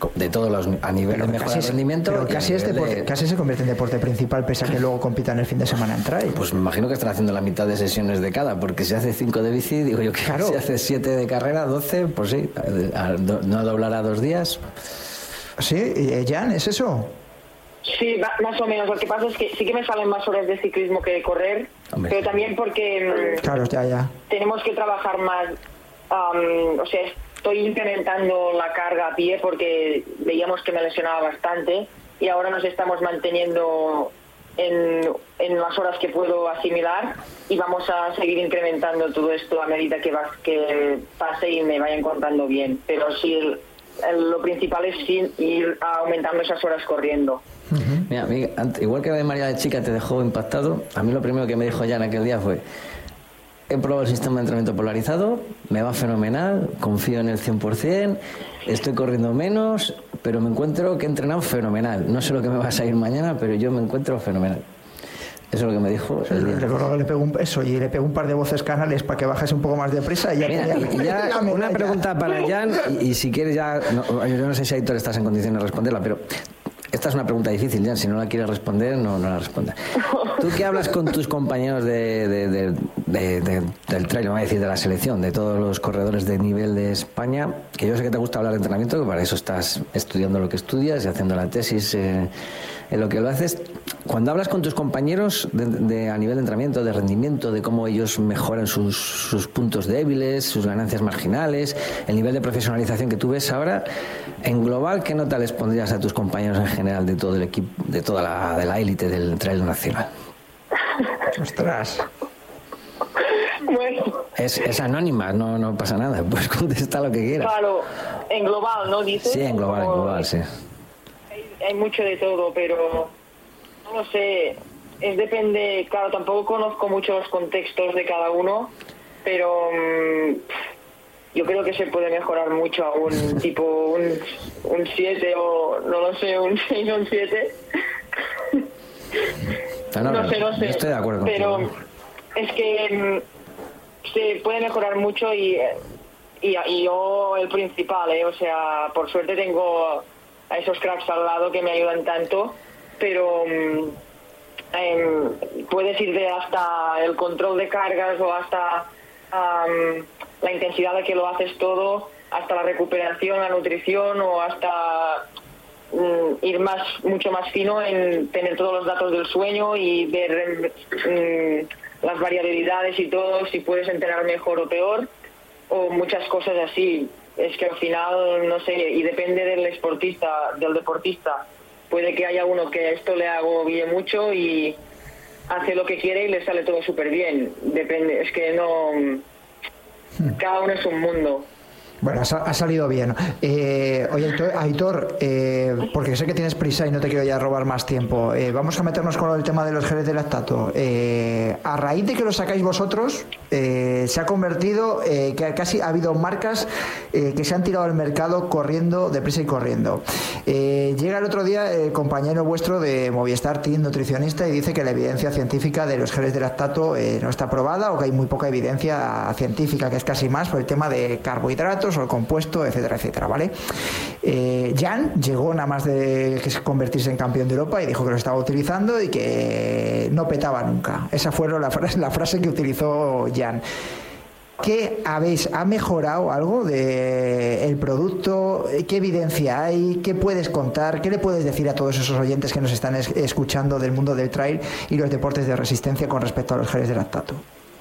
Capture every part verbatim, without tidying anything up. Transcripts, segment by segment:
de todos los a nivel de mejora de rendimiento. Pero casi, es deporte, de, casi se convierte en deporte principal, pese a que luego compitan el fin de semana en trail. Pues me imagino que están haciendo la mitad de sesiones de cada, porque si hace cinco de bici, digo yo que claro. Si hace siete de carrera, doce, pues sí, no doblará dos días. Sí, Jan, ¿es eso? Sí, más o menos. Lo que pasa es que sí que me salen más horas de ciclismo que de correr, Hombre. pero también porque claro, ya, ya. tenemos que trabajar más. Um, o sea, estoy incrementando la carga a pie porque veíamos que me lesionaba bastante y ahora nos estamos manteniendo en, en las horas que puedo asimilar y vamos a seguir incrementando todo esto a medida que, va, que pase y me vaya encontrando bien. Pero sí, el, el, lo principal es sí, ir aumentando esas horas corriendo. Uh-huh. Mira, amiga, igual que María de chica te dejó impactado, a mí lo primero que me dijo Jan aquel día fue: he probado el sistema de entrenamiento polarizado, me va fenomenal, confío en el cien por ciento, estoy corriendo menos, pero me encuentro que he entrenado fenomenal. No sé lo que me va a salir mañana, pero yo me encuentro fenomenal. Eso es lo que me dijo. Sí, le, le pegó un, eso, y le pegó un par de voces canales para que bajase un poco más de prisa. Y ya, Mira, ya, ya, ya una pregunta para Jan, y, y si quieres ya, no, yo no sé si Aitor estás en condiciones de responderla, pero esta es una pregunta difícil, Jan, si no la quieres responder, no, no la respondas. Tú que hablas con tus compañeros de, de, de, de, de, del trail, voy a decir de la selección, de todos los corredores de nivel de España, que yo sé que te gusta hablar de entrenamiento, que para eso estás estudiando lo que estudias y haciendo la tesis eh, en lo que lo haces. Cuando hablas con tus compañeros de, de, a nivel de entrenamiento, de rendimiento, de cómo ellos mejoran sus, sus puntos débiles, sus ganancias marginales, el nivel de profesionalización que tú ves ahora, en global, ¿qué nota les pondrías a tus compañeros en general de todo el equipo, de toda la de la élite del trail nacional? Ostras. Bueno. Es, es anónima, no, no pasa nada, puedes contestar lo que quieras. Claro, en global, ¿no dices? Sí, en global, en global, sí. Hay, hay mucho de todo, pero no lo sé, es depende, claro, tampoco conozco mucho los contextos de cada uno, pero um, yo creo que se puede mejorar mucho a un tipo un siete o no lo sé, un seis o un siete. No, no, no sé, no sé. Estoy de acuerdo pero contigo. Es que um, se puede mejorar mucho y, y, y yo el principal, ¿eh? O sea, por suerte tengo a esos cracks al lado que me ayudan tanto, pero um, eh, puedes ir de hasta el control de cargas o hasta um, la intensidad de que lo haces todo, hasta la recuperación, la nutrición o hasta um, ir más mucho más fino en tener todos los datos del sueño y ver um, las variabilidades y todo, si puedes entrenar mejor o peor, o muchas cosas así. Es que al final, no sé, y depende del deportista, del deportista. Puede que haya uno que esto le agobie mucho y hace lo que quiere y le sale todo súper bien. Depende, es que no... Cada uno es un mundo. Bueno, ha salido bien. Eh, oye, Aitor, eh, porque sé que tienes prisa y no te quiero ya robar más tiempo. Eh, vamos a meternos con el tema de los geles de lactato. Eh, a raíz de que lo sacáis vosotros, eh, se ha convertido, eh, que casi ha habido marcas eh, que se han tirado al mercado corriendo, deprisa y corriendo. Eh, llega el otro día el compañero vuestro de Movistar Team, nutricionista, y dice que la evidencia científica de los geles de lactato eh, no está probada, o que hay muy poca evidencia científica, que es casi más por el tema de carbohidratos o el compuesto, etcétera, etcétera, ¿vale? Eh, Jan llegó nada más de que se convertirse en campeón de Europa y dijo que lo estaba utilizando y que no petaba nunca. Esa fue la frase, la frase que utilizó Jan. ¿Qué habéis, ha mejorado algo de el producto? ¿Qué evidencia hay? ¿Qué puedes contar? ¿Qué le puedes decir a todos esos oyentes que nos están es, escuchando del mundo del trail y los deportes de resistencia con respecto a los geles de lactato?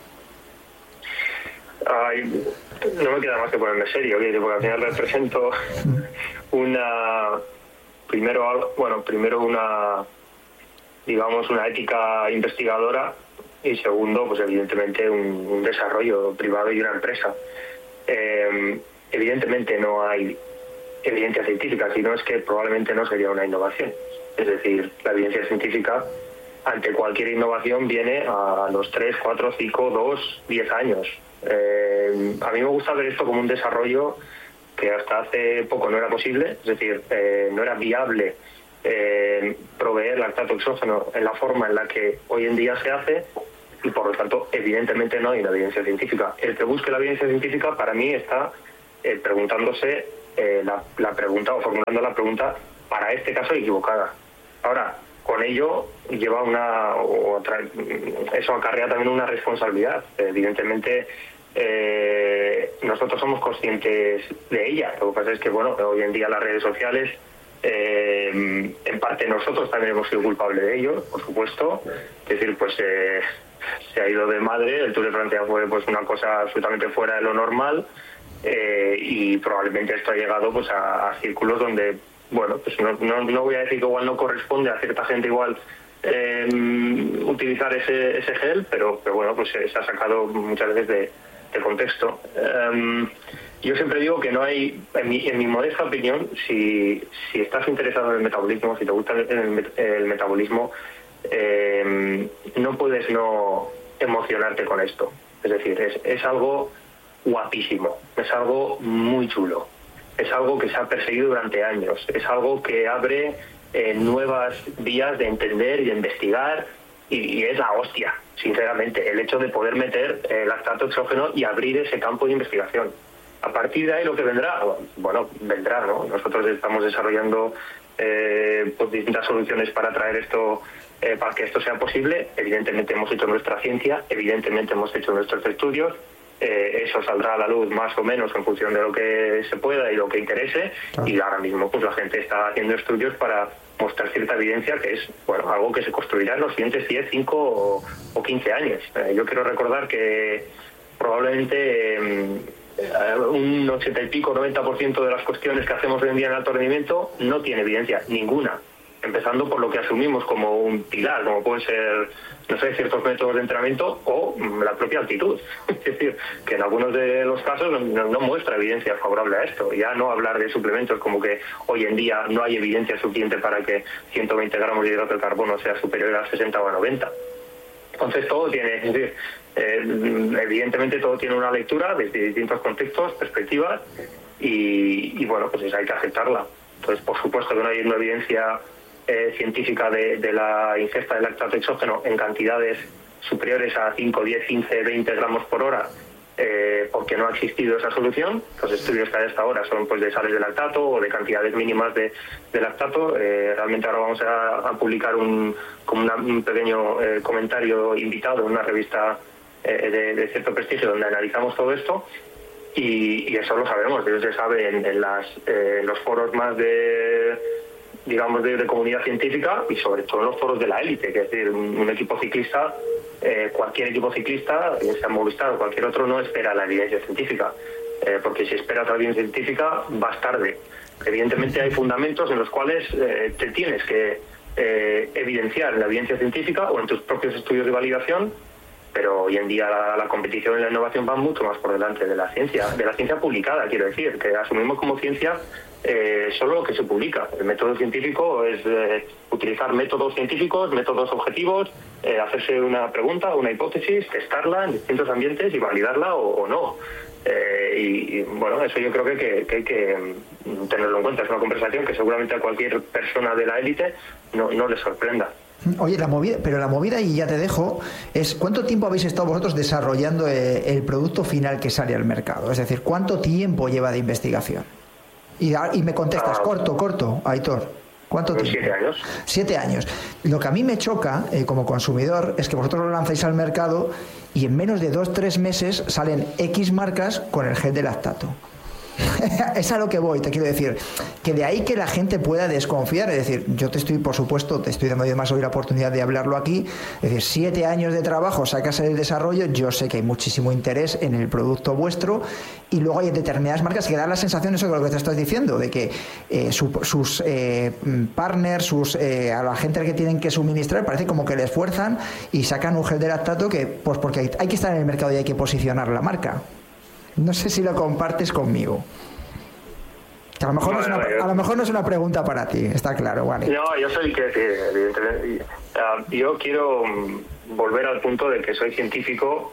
Ay, no me queda más que ponerme serio, porque al final represento una primero bueno primero una digamos una ética investigadora y segundo pues evidentemente un, un desarrollo privado y una empresa. Eh, evidentemente no hay evidencia científica, sino es que probablemente no sería una innovación. Es decir, la evidencia científica ante cualquier innovación viene a los tres, cuatro, cinco, dos, diez años. Eh, a mí me gusta ver esto como un desarrollo que hasta hace poco no era posible, es decir, eh, no era viable eh, proveer lactato exógeno en la forma en la que hoy en día se hace y por lo tanto evidentemente no hay una evidencia científica. El que busque la evidencia científica para mí está eh, preguntándose eh, la, la pregunta o formulando la pregunta para este caso equivocada. Ahora, con ello lleva una otra, eso acarrea también una responsabilidad. Evidentemente, eh, nosotros somos conscientes de ella. Lo que pasa es que, bueno, hoy en día las redes sociales, eh, en parte nosotros también hemos sido culpables de ello, por supuesto. Es decir, pues eh, se ha ido de madre. El Tour de Francia fue pues una cosa absolutamente fuera de lo normal, eh, y probablemente esto ha llegado pues a, a círculos donde, bueno, pues no, no, no voy a decir que igual no corresponde a cierta gente igual eh, utilizar ese, ese gel, pero, pero bueno, pues se, se ha sacado muchas veces de, de contexto. Um, yo siempre digo que no hay, en mi, en mi modesta opinión, si, si estás interesado en el metabolismo, si te gusta el, el, el metabolismo, eh, no puedes no emocionarte con esto. Es decir, es, es algo guapísimo, es algo muy chulo. Es algo que se ha perseguido durante años, es algo que abre eh, nuevas vías de entender y de investigar, y, y es la hostia, sinceramente, el hecho de poder meter eh, lactato exógeno y abrir ese campo de investigación. A partir de ahí lo que vendrá, bueno, vendrá, ¿no? Nosotros estamos desarrollando eh, pues, distintas soluciones para traer esto, eh, para que esto sea posible. Evidentemente hemos hecho nuestra ciencia, evidentemente hemos hecho nuestros estudios. Eh, eso saldrá a la luz más o menos en función de lo que se pueda y lo que interese, claro. Y ahora mismo pues la gente está haciendo estudios para mostrar cierta evidencia, que es bueno algo que se construirá en los siguientes diez, cinco o, o quince años. Eh, yo quiero recordar que probablemente eh, un ochenta y pico, noventa por ciento de las cuestiones que hacemos hoy en día en alto rendimiento no tiene evidencia ninguna, empezando por lo que asumimos como un pilar, como pueden ser, no sé, ciertos métodos de entrenamiento o la propia altitud. Es decir, que en algunos de los casos no, no muestra evidencia favorable a esto. Ya no hablar de suplementos como que hoy en día no hay evidencia suficiente para que ciento veinte gramos de hidrato de carbono sea superior a sesenta o a noventa. Entonces todo tiene, es decir, eh, evidentemente todo tiene una lectura desde distintos contextos, perspectivas, y, y bueno, pues hay que aceptarla. Entonces, por supuesto que no hay una evidencia Eh, científica de, de la ingesta de lactato exógeno en cantidades superiores a cinco, diez, quince, veinte gramos por hora, eh, porque no ha existido esa solución. Los estudios que hay hasta ahora son pues de sales de lactato o de cantidades mínimas de, de lactato. Eh, realmente ahora vamos a, a publicar un, como una, un pequeño eh, comentario invitado en una revista eh, de, de cierto prestigio donde analizamos todo esto, y, y eso lo sabemos, eso se sabe en, en, las, eh, en los foros más de digamos, de, de comunidad científica, y sobre todo en los foros de la élite, que es decir, un, un equipo ciclista, eh, cualquier equipo ciclista, ya sea Movistar o cualquier otro, no espera la evidencia científica, eh, porque si esperas la evidencia científica, vas tarde. Evidentemente hay fundamentos en los cuales eh, te tienes que eh, evidenciar en la evidencia científica o en tus propios estudios de validación, pero hoy en día la, la competición y la innovación van mucho más por delante de la ciencia, de la ciencia publicada, quiero decir, que asumimos como ciencia eh, solo lo que se publica. El método científico es eh, utilizar métodos científicos, métodos objetivos, eh, hacerse una pregunta, una hipótesis, testarla en distintos ambientes y validarla o, o no. Eh, y, y bueno, eso yo creo que, que, que hay que tenerlo en cuenta. Es una conversación que seguramente a cualquier persona de la élite no, no le sorprenda. Oye, la movida, pero la movida, y ya te dejo, es ¿cuánto tiempo habéis estado vosotros desarrollando el, el producto final que sale al mercado? Es decir, ¿cuánto tiempo lleva de investigación? Y, y me contestas, ah, corto, corto, Aitor. ¿Cuánto tiempo? Siete años. Siete años. Lo que a mí me choca eh, como consumidor es que vosotros lo lanzáis al mercado y en menos de dos, tres meses salen X marcas con el gel de lactato. Es a lo que voy, te quiero decir, que de ahí que la gente pueda desconfiar. Es decir, yo te estoy, por supuesto, te estoy dando además hoy la oportunidad de hablarlo aquí. Es decir, siete años de trabajo, sacas el desarrollo. Yo sé que hay muchísimo interés en el producto vuestro, y luego hay determinadas marcas que dan la sensación, eso de lo que te estás diciendo, de que eh, su, sus eh, partners, sus eh, a la gente que tienen que suministrar, parece como que le esfuerzan y sacan un gel de lactato que, pues porque hay, hay que estar en el mercado y hay que posicionar la marca. No sé si lo compartes conmigo. Que a lo mejor, no, no es una, no, yo, a lo mejor no es una pregunta para ti, está claro, vale. No, yo soy que, que evidentemente, yo quiero volver al punto de que soy científico,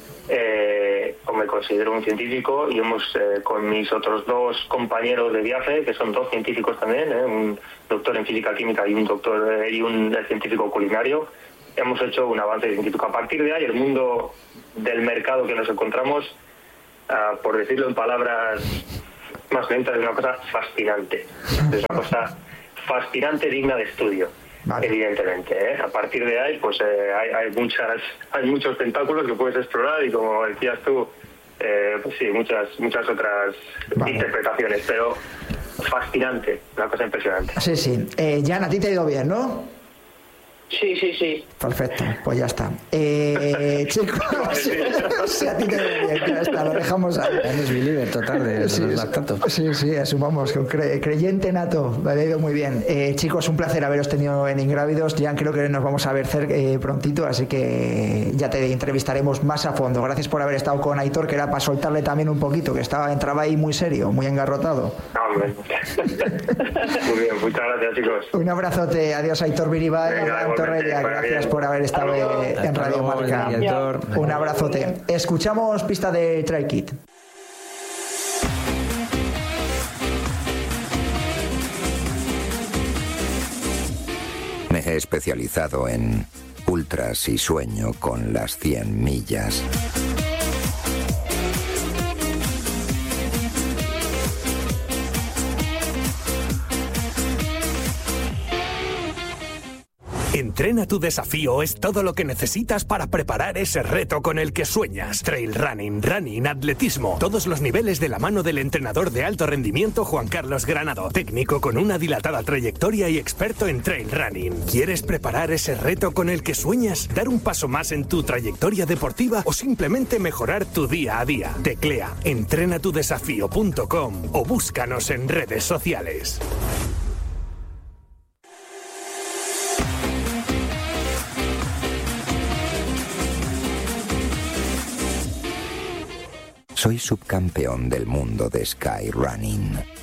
eh, o me considero un científico, y hemos eh, con mis otros dos compañeros de viaje, que son dos científicos también, eh, un doctor en física química y un doctor eh, y un científico culinario, hemos hecho un avance científico. A partir de ahí, el mundo del mercado que nos encontramos, Uh, por decirlo en palabras más lenta, es una cosa fascinante. Es una cosa fascinante, digna de estudio. Vale. Evidentemente, ¿eh? A partir de ahí, pues eh, hay, hay muchas, hay muchos tentáculos que puedes explorar y, como decías tú, eh, pues sí, muchas, muchas otras vale. interpretaciones, pero fascinante, una cosa impresionante. Sí, sí. Eh, Jan, a ti te ha ido bien, ¿no? Sí, sí, sí. Perfecto, pues ya está. Eh, chicos, sí, a ti te veo bien, ya está, lo dejamos ahí. Eres believer total de sí, los lactatos. Sí, sí, asumamos, que un cre creyente nato, me ha ido muy bien. Eh, chicos, un placer haberos tenido en Ingrávidos. Ya creo que nos vamos a ver cerca, eh, prontito, así que ya te entrevistaremos más a fondo. Gracias por haber estado con Aitor, que era para soltarle también un poquito, que estaba entraba ahí muy serio, muy engarrotado. Muy bien, muchas gracias, chicos. Un abrazote, adiós Aitor Biribay. Torrella, gracias por haber estado en Radio Marca. Un abrazote. Escuchamos pista de Try Kit. Me he especializado en ultras y sueño con las cien millas. Entrena tu desafío es todo lo que necesitas para preparar ese reto con el que sueñas. Trail running, running, atletismo, todos los niveles de la mano del entrenador de alto rendimiento Juan Carlos Granado, técnico con una dilatada trayectoria y experto en trail running. ¿Quieres preparar ese reto con el que sueñas? ¿Dar un paso más en tu trayectoria deportiva o simplemente mejorar tu día a día? Teclea entrena tu desafío punto com o búscanos en redes sociales. Soy subcampeón del mundo de skyrunning.